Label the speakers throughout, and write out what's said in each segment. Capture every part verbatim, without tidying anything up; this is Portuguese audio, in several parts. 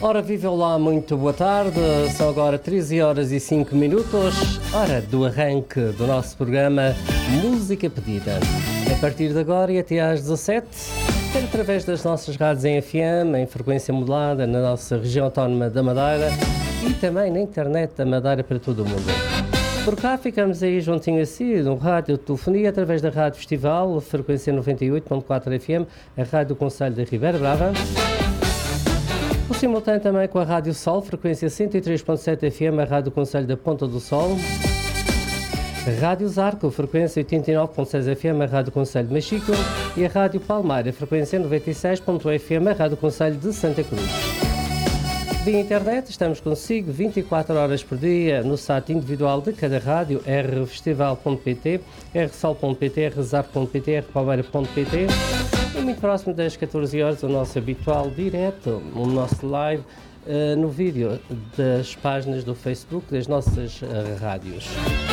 Speaker 1: Ora, viva lá, muito boa tarde. São agora treze horas e cinco minutos. Hora do arranque do nosso programa Música Pedida. A partir de agora e até às dezassete, através das nossas rádios em F M, em frequência modulada, na nossa região autónoma da Madeira e também na internet da Madeira para todo o mundo. Por cá ficamos aí juntinho assim, no rádio de telefonia, através da Rádio Festival, frequência noventa e oito ponto quatro F M, a Rádio do Concelho da Ribeira Brava. Por simultâneo também com a Rádio Sol, frequência cento e três ponto sete F M, a Rádio do Concelho da Ponta do Sol. A Rádio Zarco, frequência oitenta e nove ponto seis F M, a Rádio do Concelho de Machico. E a Rádio Palmeira, frequência noventa e seis ponto um F M, a Rádio do Concelho de Santa Cruz. Via internet, estamos consigo vinte e quatro horas por dia no site individual de cada rádio, r festival ponto p t, r sol ponto p t, r zarco ponto p t, r palmeira ponto p t. E muito próximo das catorze horas, o nosso habitual direto, o nosso live uh, no vídeo das páginas do Facebook das nossas uh, rádios.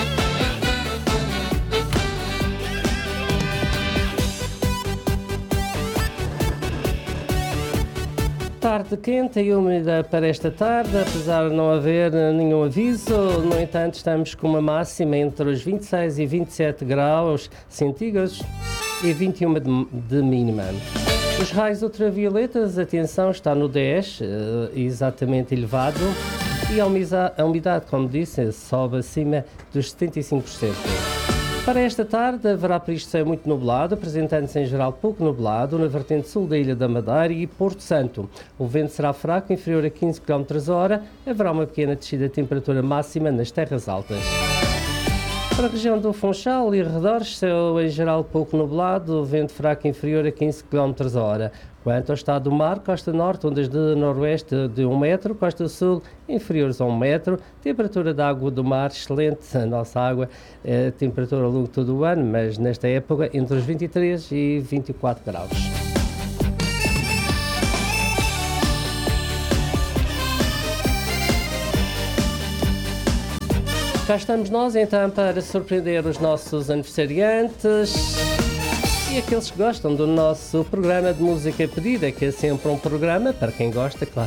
Speaker 1: Tarde quente e úmida para esta tarde, apesar de não haver nenhum aviso. No entanto, estamos com uma máxima entre os vinte e seis e vinte e sete graus centígrados e vinte e um de, de mínima. Os raios ultravioletas, atenção, está no dez, exatamente elevado, e a umidade, a umidade, como disse, sobe acima dos setenta e cinco por cento. Para esta tarde haverá previsto ser muito nublado, apresentando-se em geral pouco nublado na vertente sul da Ilha da Madeira e Porto Santo. O vento será fraco, inferior a quinze quilómetros por hora. Haverá uma pequena descida de temperatura máxima nas terras altas. Para a região do Funchal e arredores, céu em geral pouco nublado, vento fraco inferior a quinze quilómetros por hora. Quanto ao estado do mar, costa norte, ondas de noroeste de um metro, costa sul inferiores a um metro, temperatura da água do mar excelente, a nossa água, é temperatura ao longo de todo o ano, mas nesta época entre os vinte e três e vinte e quatro graus. Cá estamos nós então para surpreender os nossos aniversariantes e aqueles que gostam do nosso programa de música pedida, que é sempre um programa, para quem gosta, claro,